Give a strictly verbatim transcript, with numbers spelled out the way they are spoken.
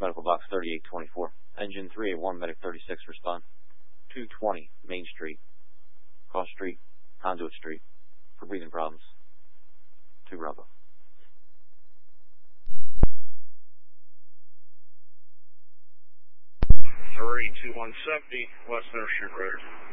Medical box thirty-eight twenty-four. Engine three eight one, medic thirty-six, respond. two twenty Main Street, Cross Street, Conduit Street, for breathing problems. two Bravo. three two one seventy, West Nurse Street Road.